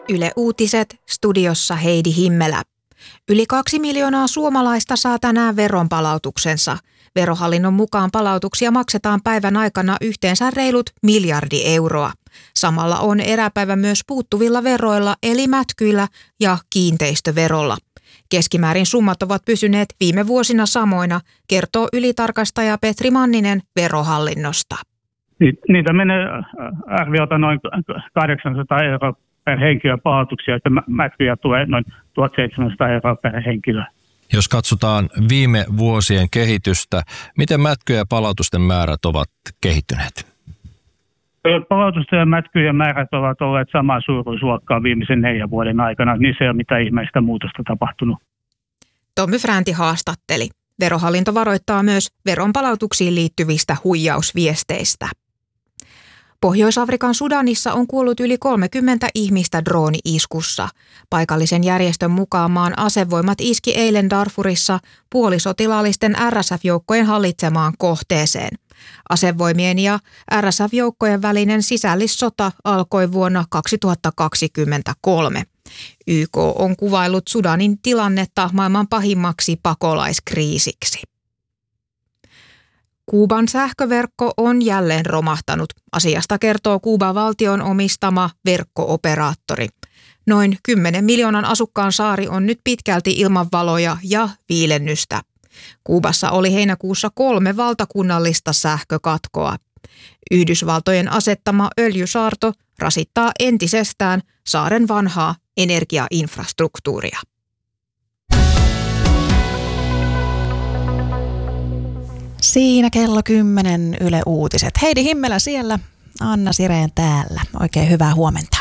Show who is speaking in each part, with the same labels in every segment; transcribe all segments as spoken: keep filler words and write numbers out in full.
Speaker 1: Yle Uutiset, studiossa Heidi Himmelä. Yli kaksi miljoonaa suomalaista saa tänään veronpalautuksensa. Verohallinnon mukaan palautuksia maksetaan päivän aikana yhteensä reilut miljardi euroa. Samalla on eräpäivä myös puuttuvilla veroilla eli mätkyillä ja kiinteistöverolla. Keskimäärin summat ovat pysyneet viime vuosina samoina, kertoo ylitarkastaja Petri Manninen Verohallinnosta.
Speaker 2: Niitä menee arviolta noin kahdeksansataa euroa per henkilö palautuksia, että mätkyjä tulee noin tuhatseitsemänsataa euroa per henkilö.
Speaker 3: Jos katsotaan viime vuosien kehitystä, miten mätkyjen ja palautusten määrät ovat kehittyneet?
Speaker 2: Palautusten ja mätkyjen määrät ovat olleet samaa suuruusluokkaa viimeisen neljän vuoden aikana. Niissä ei ole mitään ihmeistä muutosta tapahtunut.
Speaker 1: Tommy Fränti haastatteli. Verohallinto varoittaa myös veronpalautuksiin liittyvistä huijausviesteistä. Pohjois-Afrikan Sudanissa on kuollut yli kolmekymmentä ihmistä drooni-iskussa. Paikallisen järjestön mukaan maan asevoimat iski eilen Darfurissa puolisotilaallisten R S F-joukkojen hallitsemaan kohteeseen. Asevoimien ja R S F-joukkojen välinen sisällissota alkoi vuonna kaksituhattakaksikymmentäkolme. Y K on kuvaillut Sudanin tilannetta maailman pahimmaksi pakolaiskriisiksi. Kuuban sähköverkko on jälleen romahtanut. Asiasta kertoo Kuuban valtion omistama verkko-operaattori. Noin kymmenen miljoonan asukkaan saari on nyt pitkälti ilman valoja ja viilennystä. Kuubassa oli heinäkuussa kolme valtakunnallista sähkökatkoa. Yhdysvaltojen asettama öljysaarto rasittaa entisestään saaren vanhaa energiainfrastruktuuria.
Speaker 4: Siinä kello kymmenen Yle Uutiset. Heidi Himmelä siellä, Anna Sireen täällä. Oikein hyvää huomenta.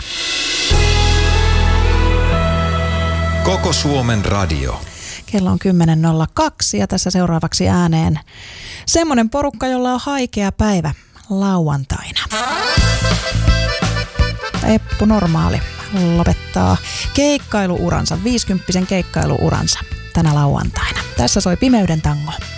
Speaker 5: Koko Suomen radio.
Speaker 4: Kello on kymmenen nolla kaksi ja tässä seuraavaksi ääneen semmoinen porukka, jolla on haikea päivä lauantaina. Eppu Normaali lopettaa keikkailuuransa, viisikymppisen keikkailuuransa tänä lauantaina. Tässä soi Pimeyden tango.